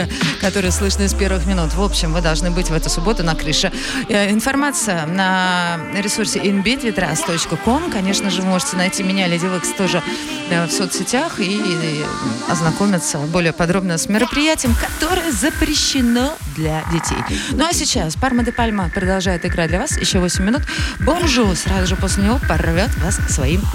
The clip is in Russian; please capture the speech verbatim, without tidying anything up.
которые слышны с первых минут. В общем, вы должны быть в эту субботу на крыше. Информация на ресурсе ин битвитрас точка ком. Конечно же, вы можете найти меня, Леди Викс, тоже в соцсетях и ознакомиться более подробно с мероприятием, которое запрещено для детей. Ну а сейчас Парма де Пальма продолжает играть для вас еще восемь минут. Бонжу сразу же после него порвет вас своим